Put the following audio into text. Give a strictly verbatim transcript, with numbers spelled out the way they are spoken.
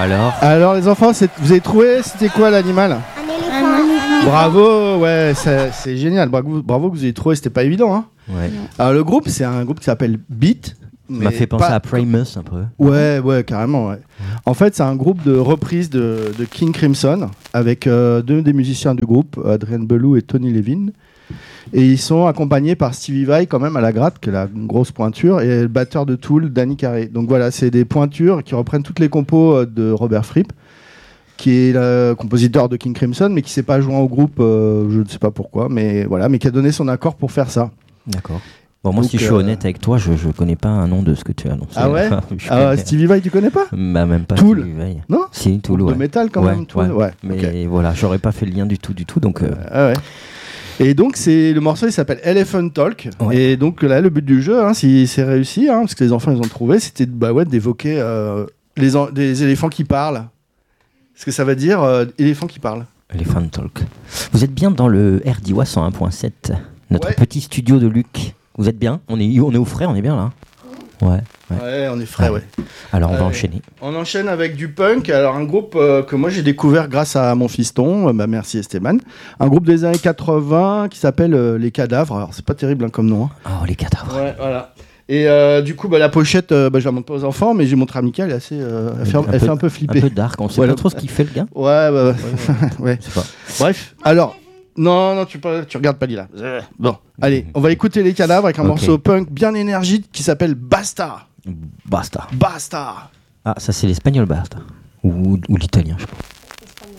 Alors Alors les enfants, c'est... vous avez trouvé c'était quoi l'animal? Un éléphant. Bravo, ouais, c'est, c'est génial. Bravo, bravo que vous ayez trouvé, c'était pas évident. Hein. Ouais. Alors le groupe, c'est un groupe qui s'appelle Beat. Ça m'a fait penser pas... à Primus un peu. Ouais, ouais, carrément. Ouais. En fait, c'est un groupe de reprise de, de King Crimson avec euh, deux des musiciens du groupe, Adrian Belew et Tony Levin. Et ils sont accompagnés par Stevie Vai quand même à la gratte, qui est la grosse pointure, et le batteur de Tool, Danny Carey. Donc voilà, c'est des pointures qui reprennent toutes les compos de Robert Fripp, qui est le compositeur de King Crimson, mais qui ne s'est pas joint au groupe, euh, je ne sais pas pourquoi, mais voilà, mais qui a donné son accord pour faire ça. D'accord. Bon, moi, Donc, si je suis euh... honnête avec toi, je ne connais pas un nom de ce que tu as annoncé. Ah ouais ah, Stevie Vai, tu connais pas? Bah, même pas Tool. Stevie Vai. Non? Si, Tool, ouais. De métal quand ouais, même, Tool. Ouais. ouais. Mais okay. voilà, j'aurais pas fait le lien du tout, du tout. Donc, euh... ah ouais. Et donc, c'est, le morceau il s'appelle Elephant Talk. Ouais. Et donc, là, le but du jeu, hein, si c'est réussi, hein, parce que les enfants ils ont trouvé, c'était bah, ouais, d'évoquer euh, les en- des éléphants qui parlent. Ce que ça veut dire, euh, éléphants qui parlent. Elephant Talk. Vous êtes bien dans le R D I W A cent un point sept, notre ouais. petit studio de Luc. Vous êtes bien? On est, on est au frais, on est bien là? Ouais, ouais. Ouais, on est frais, ouais. ouais. Alors, on va euh, enchaîner. On enchaîne avec du punk. Alors, un groupe euh, que moi j'ai découvert grâce à mon fiston, euh, bah, merci Esteban. Un groupe des années quatre-vingts qui s'appelle euh, Les Cadavres. Alors, c'est pas terrible hein, comme nom. Hein. Oh, Les Cadavres. Ouais, voilà. Et euh, du coup, bah, la pochette, euh, bah, je la montre pas aux enfants, mais j'ai montré à Mika, elle, est assez, euh, elle, fait, un, elle peu, fait un peu flipper. Un peu dark, on sait voilà. pas trop ce qu'il fait le gars. Ouais, bah, ouais. ouais. Je sais pas. Bref, alors. Non, non, tu, peux, tu regardes pas là. Bon, allez, on va écouter Les Cadavres avec un okay. morceau punk bien énergique qui s'appelle Basta. Basta. Basta. Ah, ça c'est l'espagnol Basta. Ou, ou l'italien, je crois.